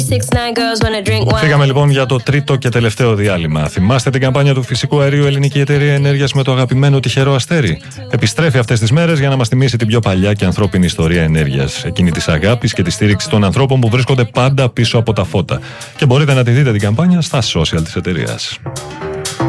Φύγαμε λοιπόν για το τρίτο και τελευταίο διάλειμμα. Θυμάστε την καμπάνια του φυσικού αερίου Ελληνική Εταιρεία Ενέργειας με το αγαπημένο τυχερό αστέρι? Επιστρέφει αυτές τις μέρες για να μας θυμίσει την πιο παλιά και ανθρώπινη ιστορία ενέργειας. Εκείνη της αγάπης και της στήριξης των ανθρώπων που βρίσκονται πάντα πίσω από τα φώτα. Και μπορείτε να τη δείτε την καμπάνια στα social της εταιρείας.